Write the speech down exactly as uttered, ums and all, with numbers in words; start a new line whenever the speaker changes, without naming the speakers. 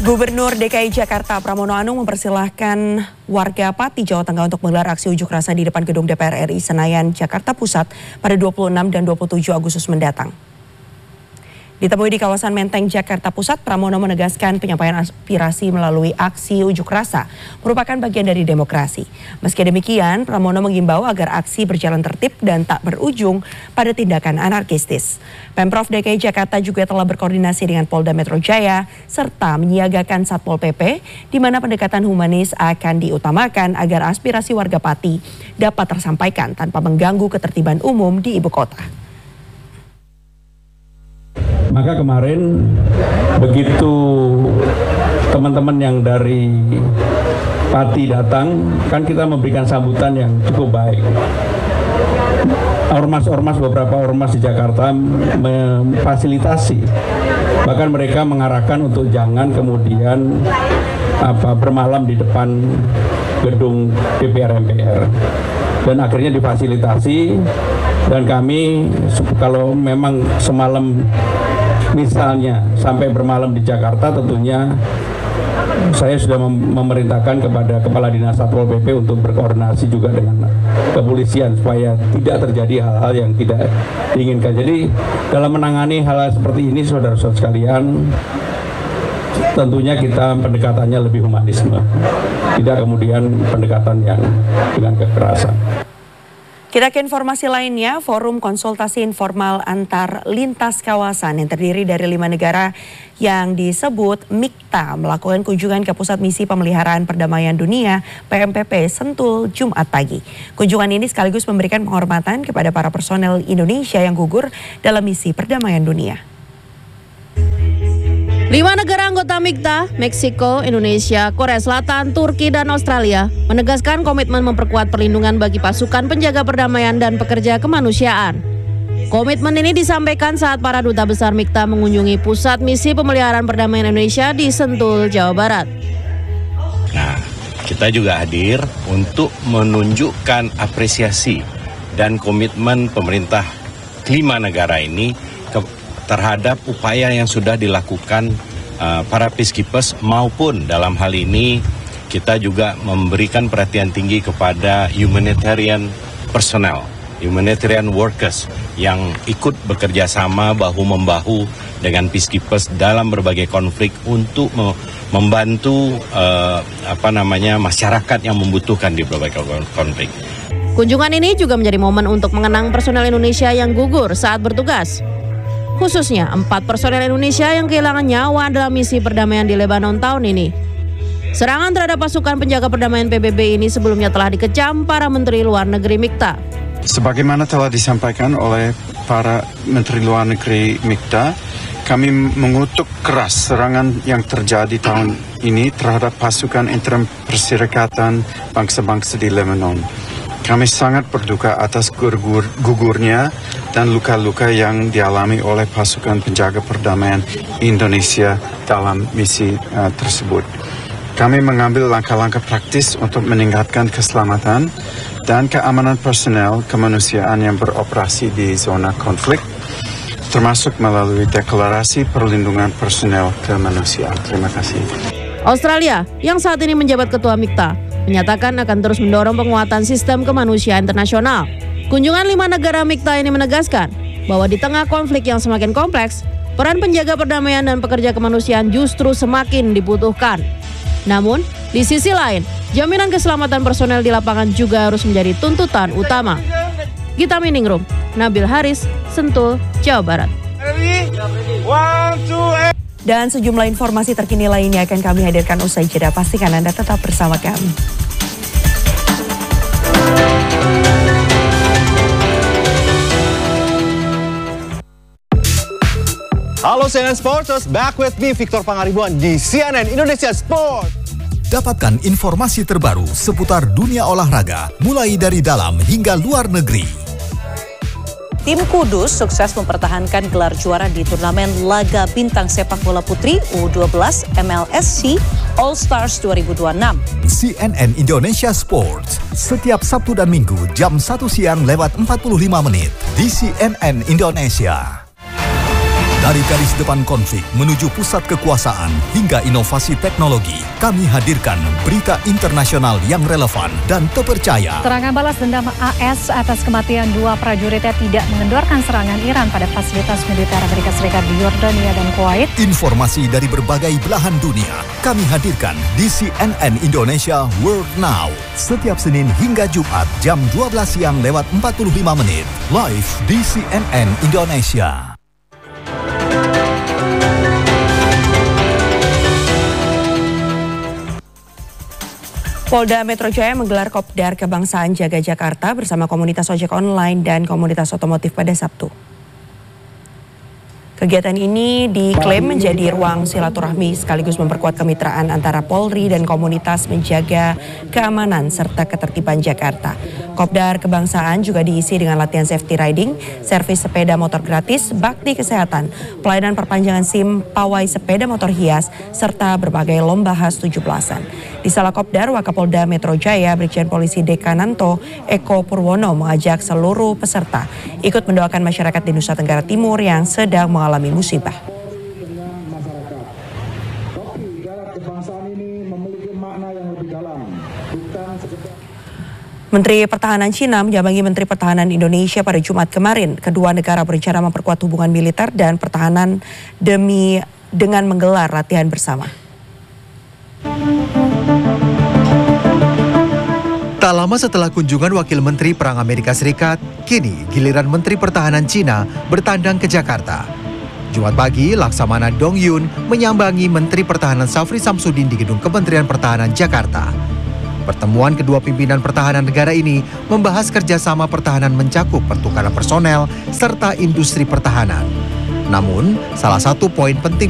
Gubernur D K I Jakarta Pramono Anung mempersilahkan warga Pati, Jawa Tengah untuk menggelar aksi unjuk rasa di depan gedung D P R R I Senayan, Jakarta Pusat pada dua puluh enam dan dua puluh tujuh Agustus mendatang. Ditemui di kawasan Menteng, Jakarta Pusat, Pramono menegaskan penyampaian aspirasi melalui aksi unjuk rasa merupakan bagian dari demokrasi. Meski demikian, Pramono mengimbau agar aksi berjalan tertib dan tak berujung pada tindakan anarkistis. Pemprov D K I Jakarta juga telah berkoordinasi dengan Polda Metro Jaya serta menyiagakan Satpol P P, di mana pendekatan humanis akan diutamakan agar aspirasi warga Pati dapat tersampaikan tanpa mengganggu ketertiban umum di ibu kota.
Maka kemarin begitu teman-teman yang dari Pati datang, kan kita memberikan sambutan yang cukup baik. Ormas-ormas, beberapa ormas di Jakarta memfasilitasi, bahkan mereka mengarahkan untuk jangan kemudian apa bermalam di depan gedung D P R M P R, dan akhirnya difasilitasi. Dan kami kalau memang semalam misalnya sampai bermalam di Jakarta, tentunya saya sudah mem memerintahkan kepada Kepala Dinas Satpol P P untuk berkoordinasi juga dengan kepolisian supaya tidak terjadi hal-hal yang tidak diinginkan. Jadi dalam menangani hal-hal seperti ini, saudara-saudara sekalian, tentunya kita pendekatannya lebih humanisme, tidak kemudian pendekatan yang dengan kekerasan.
Kita ke informasi lainnya, forum konsultasi informal antar lintas kawasan yang terdiri dari lima negara yang disebut MIKTA melakukan kunjungan ke Pusat Misi Pemeliharaan Perdamaian Dunia P M P P Sentul Jumat pagi. Kunjungan ini sekaligus memberikan penghormatan kepada para personel Indonesia yang gugur dalam misi perdamaian dunia.
Lima negara anggota MIKTA, Meksiko, Indonesia, Korea Selatan, Turki, dan Australia menegaskan komitmen memperkuat perlindungan bagi pasukan penjaga perdamaian dan pekerja kemanusiaan. Komitmen ini disampaikan saat para duta besar MIKTA mengunjungi Pusat Misi Pemeliharaan Perdamaian Indonesia di Sentul, Jawa Barat.
Nah, kita juga hadir untuk menunjukkan apresiasi dan komitmen pemerintah kelima negara ini ke terhadap upaya yang sudah dilakukan uh, para peacekeepers, maupun dalam hal ini kita juga memberikan perhatian tinggi kepada humanitarian personnel, humanitarian workers yang ikut bekerja sama bahu-membahu dengan peacekeepers dalam berbagai konflik untuk me membantu uh, apa namanya masyarakat yang membutuhkan di berbagai konflik.
Kunjungan ini juga menjadi momen untuk mengenang personel Indonesia yang gugur saat bertugas. Khususnya empat personel Indonesia yang kehilangan nyawa dalam misi perdamaian di Lebanon tahun ini. Serangan terhadap pasukan penjaga perdamaian P B B ini sebelumnya telah dikecam para Menteri Luar Negeri MIKTA.
Sebagaimana telah disampaikan oleh para Menteri Luar Negeri MIKTA, kami mengutuk keras serangan yang terjadi tahun ini terhadap pasukan interim Perserikatan Bangsa-Bangsa di Lebanon. Kami sangat berduka atas gugur, gugurnya dan luka-luka yang dialami oleh pasukan penjaga perdamaian Indonesia dalam misi uh, tersebut. Kami mengambil langkah-langkah praktis untuk meningkatkan keselamatan dan keamanan personel kemanusiaan yang beroperasi di zona konflik, termasuk melalui deklarasi perlindungan personel kemanusiaan. Terima kasih.
Australia, yang saat ini menjabat Ketua MIKTA, menyatakan akan terus mendorong penguatan sistem kemanusiaan internasional. Kunjungan lima negara MIKTA ini menegaskan bahwa di tengah konflik yang semakin kompleks, peran penjaga perdamaian dan pekerja kemanusiaan justru semakin dibutuhkan. Namun, di sisi lain, jaminan keselamatan personel di lapangan juga harus menjadi tuntutan utama. Gita Miningrum, Nabil Haris, Sentul, Jawa Barat.
Dan sejumlah informasi terkini lainnya akan kami hadirkan usai jeda. Pastikan Anda tetap bersama kami.
Halo C N N Sporters, back with me Victor Pangaribuan di C N N Indonesia Sport.
Dapatkan informasi terbaru seputar dunia olahraga, mulai dari dalam hingga luar negeri.
Tim Kudus sukses mempertahankan gelar juara di turnamen Laga Bintang Sepak Bola Putri U dua belas M L S C All Stars dua ribu dua puluh enam.
C N N Indonesia Sports, setiap Sabtu dan Minggu jam satu siang lewat empat puluh lima menit di C N N Indonesia. Dari garis depan konflik menuju pusat kekuasaan hingga inovasi teknologi, kami hadirkan berita internasional yang relevan dan terpercaya.
Serangan balas dendam A S atas kematian dua prajuritnya tidak mengendorkan serangan Iran pada fasilitas militer Amerika Serikat di Yordania dan Kuwait.
Informasi dari berbagai belahan dunia kami hadirkan di C N N Indonesia World Now. Setiap Senin hingga Jumat jam dua belas siang lewat empat puluh lima menit. Live di C N N Indonesia.
Polda Metro Jaya menggelar Kopdar Kebangsaan Jaga Jakarta bersama komunitas ojek online dan komunitas otomotif pada Sabtu. Kegiatan ini diklaim menjadi ruang silaturahmi sekaligus memperkuat kemitraan antara Polri dan komunitas menjaga keamanan serta ketertiban Jakarta. Kopdar Kebangsaan juga diisi dengan latihan safety riding, servis sepeda motor gratis, bakti kesehatan, pelayanan perpanjangan SIM, pawai sepeda motor hias, serta berbagai lomba khas tujuh belasan. Di Sala Kopdar, Wakapolda Metro Jaya, Brigjen Polisi Dekananto Eko Purwono mengajak seluruh peserta ikut mendoakan masyarakat di Nusa Tenggara Timur yang sedang mengalami musibah. Menteri Pertahanan Cina menyambangi Menteri Pertahanan Indonesia pada Jumat kemarin. Kedua negara berencana memperkuat hubungan militer dan pertahanan demi dengan menggelar latihan bersama.
Tak lama setelah kunjungan Wakil Menteri Perang Amerika Serikat, kini giliran Menteri Pertahanan Cina bertandang ke Jakarta. Jumat pagi, Laksamana Dong Yun menyambangi Menteri Pertahanan Safri Samsudin di Gedung Kementerian Pertahanan Jakarta. Pertemuan kedua pimpinan pertahanan negara ini membahas kerjasama pertahanan mencakup pertukaran personel serta industri pertahanan. Namun, salah satu poin penting